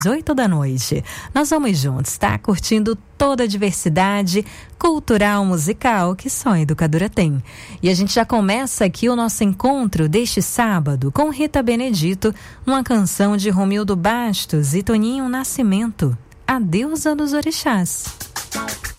8 da noite. Nós vamos juntos, tá? Curtindo toda a diversidade cultural, musical que só a Educadora tem. E a gente já começa aqui o nosso encontro deste sábado com Rita Benedito, numa canção de Romildo Bastos e Toninho Nascimento, A Deusa dos Orixás.